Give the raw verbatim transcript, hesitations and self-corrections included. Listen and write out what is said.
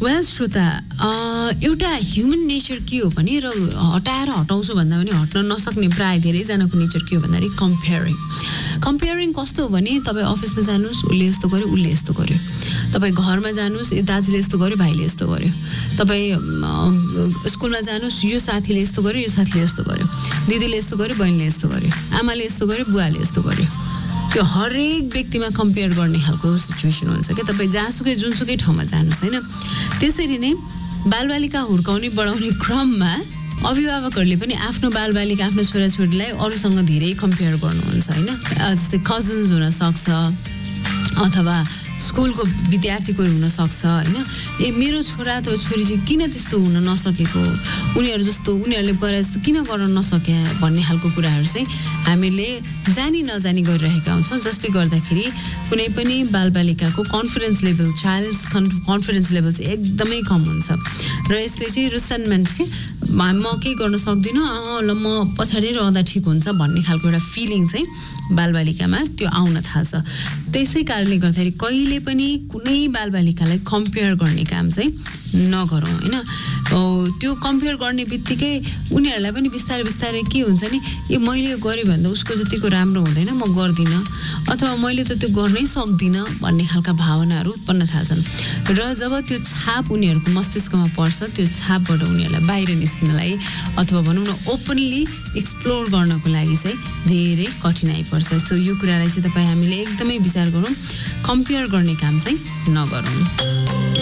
Well श्रोता, एउटा human nature के हो भने र हटाएर हटाउँछु भन्दा पनि हट्न नसक्ने प्राय धेरैजनाको नेचर के हो भन्दाखेरि कम्पेयरिङ कम्पेयरिङ कस्तो हो भने तपाईँ अफिसमा जानुहोस्, उसले यस्तो गर्यो, उसले यस्तो गर्यो। तपाईँ घरमा जानुहोस्, ए दाजुले यस्तो गर्यो, भाइले यस्तो गर्यो। तपाईँ स्कुलमा जानुहोस्, यो साथीले यस्तो गर्यो, यो साथीले यस्तो गर्यो, दिदीले यस्तो गर्यो, बहिनीले यस्तो गर्यो, आमाले यस्तो गर्यो, बुवाले यस्तो गर्यो। त्यो हरेक व्यक्तिमा कम्पेयर गर्ने खालको सिचुएसन हुन्छ क्या। तपाईँ जहाँसुकै जुनसुकै ठाउँमा जानुहोस् होइन। त्यसरी नै बालबालिका हुर्काउने बढाउने क्रममा अभिभावकहरूले पनि आफ्नो बालबालिका आफ्नो छोराछोरीलाई अरूसँग धेरै कम्पेयर गर्नुहुन्छ होइन। जस्तै कजन्स हुनसक्छ अथवा स्कुलको विद्यार्थी कोही हुनसक्छ होइन। ए मेरो छोरा अथवा छोरी चाहिँ किन त्यस्तो हुन नसकेको, उनीहरू जस्तो उनीहरूले गरे जस्तो किन गर्न नसके भन्ने खालको कुराहरू चाहिँ हामीले जानी नजानी गरिरहेका हुन्छौँ, जसले गर्दाखेरि कुनै पनि बालबालिकाको confidence level child's confidence level चाहिँ एकदमै कम हुन्छ र यसले चाहिँ रिसेन्टमेन्ट के म केही गर्न सक्दिनँ, अँ ल म पछाडि रहँदा ठिक हुन्छ भन्ने खालको एउटा फिलिङ चाहिँ बालबालिकामा त्यो आउन थाल्छ। त्यसै कारणले गर्दाखेरि कहिले पनि कुनै बालबालिकालाई कम्पेयर गर्ने काम चाहिँ नगरौँ होइन। त्यो कम्पेयर गर्ने बित्तिकै उनीहरूलाई पनि बिस्तारै बिस्तारै के हुन्छ नि, ए मैले गरेँ भने त उसको जतिको राम्रो हुँदैन, म गर्दिनँ, अथवा मैले त त्यो गर्नै सक्दिनँ भन्ने खालका भावनाहरू उत्पन्न थाल्छन्। र जब त्यो छाप उनीहरूको मस्तिष्कमा पर्छ, त्यो छापबाट उनीहरूलाई बाहिर निस्किनलाई अथवा भनौँ न ओपनली एक्सप्लोर गर्नको लागि चाहिँ धेरै कठिनाइ पर्छ। सो यो कुरालाई चाहिँ तपाईँ हामीले एकदमै विचार गरौँ, कम्पेयर गर्ने काम चाहिँ नगरौँ।